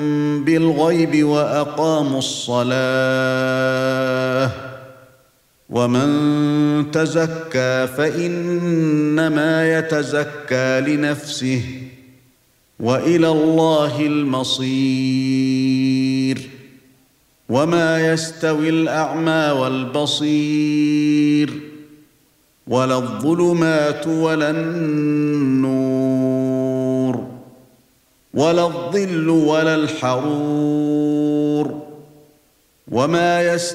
بالغيب وأقاموا الصلاة ومن تزكى فإنما يتزكى لنفسه وإلى الله المصير وما يستوي الأعمى والبصير ولا الظلمات ولا النور ولا الظل ولا الحرور وما